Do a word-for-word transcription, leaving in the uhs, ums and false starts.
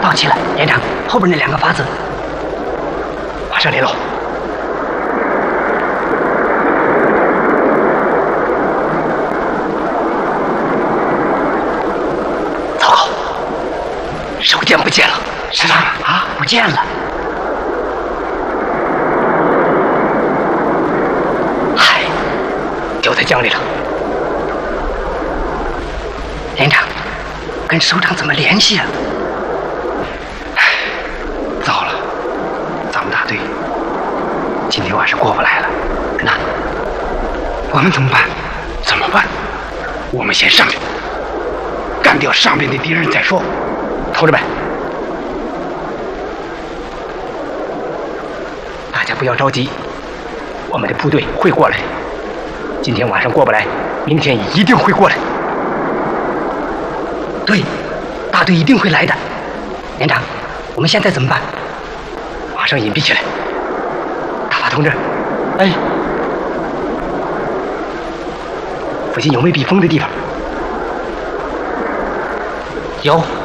到齐了，连长，后边那两个筏子， 马上联络。糟糕，手电不见了， 师长啊，不见了。 嗨，掉在江里了。 连长，跟首长怎么联系啊？ 糟了，咱们大队今天晚上过不来了。那我们怎么办？怎么办？我们先上去，干掉上面的敌人再说。同志们，大家不要着急，我们的部队会过来。今天晚上过不来，明天一定会过来。 对，大队一定会来的。连长，我们现在怎么办？ 马上隐蔽起来。大发同志， 哎， 附近有没有避风的地方？ 有。